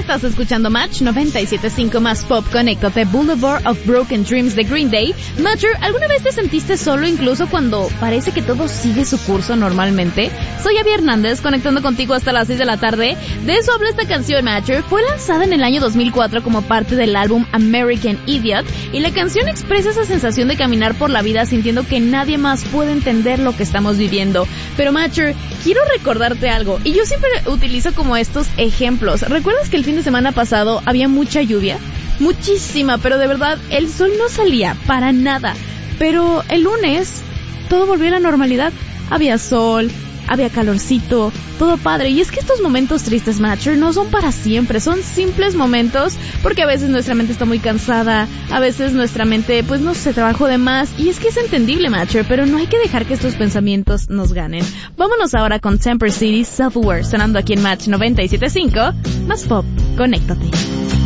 Estás escuchando Match 97.5 más pop. Conéctate. Boulevard of Broken Dreams de Green Day. Matcher, ¿alguna vez te sentiste solo incluso cuando parece que todo sigue su curso normalmente? Soy Abby Hernández, conectando contigo hasta las 6 de la tarde. De eso habla esta canción, Matcher. Fue lanzada en el año 2004 como parte del álbum American Idiot, y la canción expresa esa sensación de caminar por la vida sintiendo que nadie más puede entender lo que estamos viviendo. Pero Matcher, quiero recordarte algo, y yo siempre utilizo como estos ejemplos. ¿Recuerdas que el fin de semana pasado había mucha lluvia? Muchísima, pero de verdad el sol no salía para nada. Pero el lunes todo volvió a la normalidad. Había sol, había calorcito, todo padre. Y es que estos momentos tristes, Matcher, no son para siempre, son simples momentos, porque a veces nuestra mente está muy cansada, a veces nuestra mente, pues no sé, trabajó de más, y es que es entendible, Matcher, pero no hay que dejar que estos pensamientos nos ganen. Vámonos ahora con Temper City Self-Aware, sonando aquí en Match 97.5, más pop, conéctate.